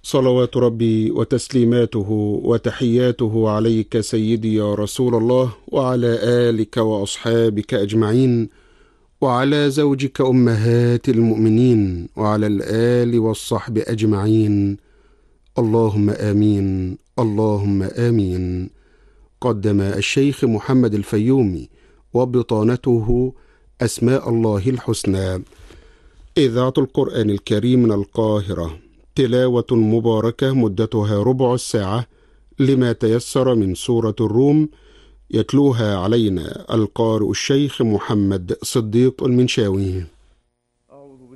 صلوات ربي وتسليماته وتحياته عليك سيدي يا رسول الله، وعلى آلك وأصحابك أجمعين، وعلى زوجك أمهات المؤمنين، وعلى الآل والصحب أجمعين. اللهم آمين، اللهم آمين. قدم الشيخ محمد الفيومي وبطانته أسماء الله الحسنى، إذاعة القرآن الكريم من القاهرة، تلاوة مباركة مدتها ربع الساعة لما تيسر من سورة الروم، يتلوها علينا القارئ الشيخ محمد صديق المنشاوي.